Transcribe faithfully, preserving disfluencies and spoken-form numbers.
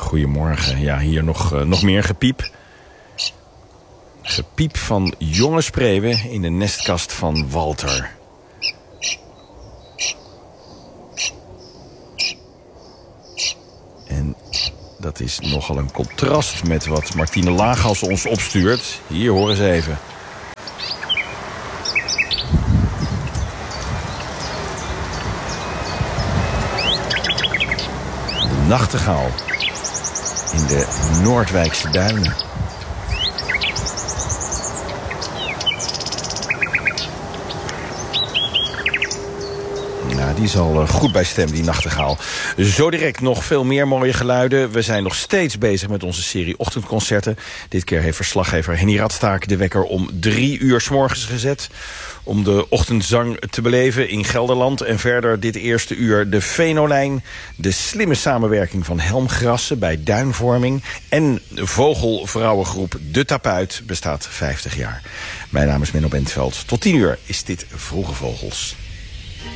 Goedemorgen. Ja, hier nog, uh, nog meer gepiep. Gepiep van jonge spreeuwen in de nestkast van Walter. En dat is nogal een contrast met wat Martine Laaghals ons opstuurt. Hier, hoor eens even. De nachtegaal in de Noordwijkse duinen. Nou, die is al goed bij stem, die nachtegaal. Zo direct nog veel meer mooie geluiden. We zijn nog steeds bezig met onze serie ochtendconcerten. Dit keer heeft verslaggever Henny Radstaak de wekker om drie uur 's morgens gezet. Om de ochtendzang te beleven in Gelderland. En verder dit eerste uur de Venolijn. De slimme samenwerking van Helmgrassen bij duinvorming. En de vogelvrouwengroep De Tapuit bestaat vijftig jaar. Mijn naam is Menno Bentveld. Tot tien uur is dit Vroege Vogels.